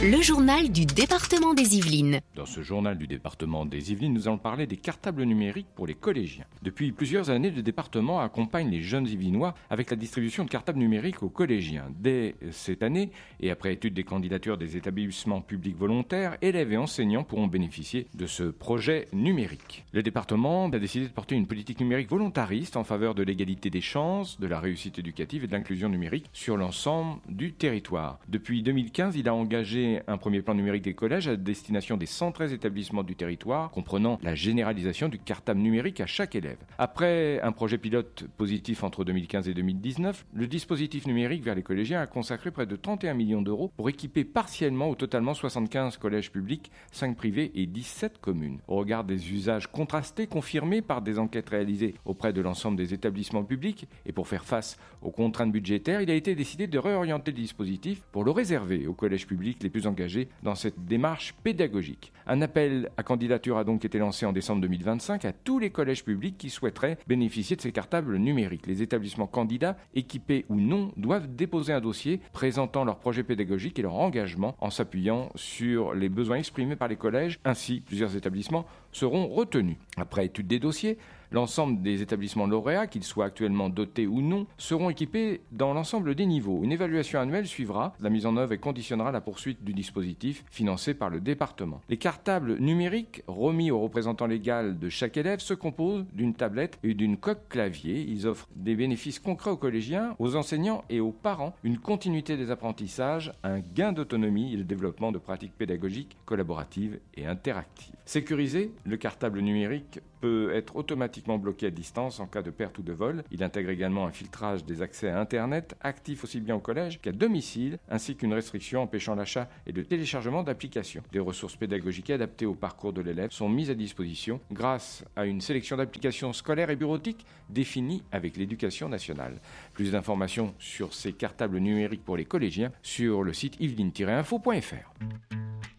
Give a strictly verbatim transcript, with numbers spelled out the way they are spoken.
Le journal du département des Yvelines. Dans ce journal du département des Yvelines, nous allons parler des cartables numériques pour les collégiens. Depuis plusieurs années, le département accompagne les jeunes Yvelinois avec la distribution de cartables numériques aux collégiens. Dès cette année, et après étude des candidatures des établissements publics volontaires, élèves et enseignants pourront bénéficier de ce projet numérique. Le département a décidé de porter une politique numérique volontariste en faveur de l'égalité des chances, de la réussite éducative et de l'inclusion numérique sur l'ensemble du territoire. Depuis deux mille quinze, il a engagé un premier plan numérique des collèges à destination des cent treize établissements du territoire, comprenant la généralisation du cartable numérique à chaque élève. Après un projet pilote positif entre deux mille quinze et deux mille dix-neuf, le dispositif numérique vers les collégiens a consacré près de trente et un millions d'euros pour équiper partiellement ou totalement soixante-quinze collèges publics, cinq privés et dix-sept communes. Au regard des usages contrastés confirmés par des enquêtes réalisées auprès de l'ensemble des établissements publics et pour faire face aux contraintes budgétaires, il a été décidé de réorienter le dispositif pour le réserver aux collèges publics les plus engagés dans cette démarche pédagogique. Un appel à candidature a donc été lancé en décembre deux mille vingt-cinq à tous les collèges publics qui souhaiteraient bénéficier de ces cartables numériques. Les établissements candidats, équipés ou non, doivent déposer un dossier présentant leur projet pédagogique et leur engagement en s'appuyant sur les besoins exprimés par les collèges. Ainsi, plusieurs établissements seront retenus. Après étude des dossiers, l'ensemble des établissements lauréats, qu'ils soient actuellement dotés ou non, seront équipés dans l'ensemble des niveaux. Une évaluation annuelle suivra la mise en œuvre et conditionnera la poursuite du dispositif financé par le département. Les cartables numériques remis au représentant légal de chaque élève se composent d'une tablette et d'une coque clavier. Ils offrent des bénéfices concrets aux collégiens, aux enseignants et aux parents, une continuité des apprentissages, un gain d'autonomie et le développement de pratiques pédagogiques collaboratives et interactives. Sécurisé, le cartable numérique peut être automatiquement bloqué à distance en cas de perte ou de vol. Il intègre également un filtrage des accès à Internet, actif aussi bien au collège qu'à domicile, ainsi qu'une restriction empêchant l'achat et le téléchargement d'applications. Des ressources pédagogiques adaptées au parcours de l'élève sont mises à disposition grâce à une sélection d'applications scolaires et bureautiques définies avec l'éducation nationale. Plus d'informations sur ces cartables numériques pour les collégiens sur le site yveline tiret info point f r.